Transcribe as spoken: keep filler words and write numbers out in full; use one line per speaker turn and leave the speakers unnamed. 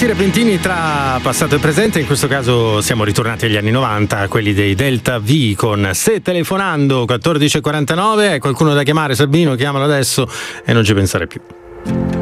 Salti repentini tra passato e presente, in questo caso siamo ritornati agli anni novanta, quelli dei Delta V, con Se telefonando quattordici e quarantanove. Hai qualcuno da chiamare, Sabino? Chiamalo adesso e non ci pensare più.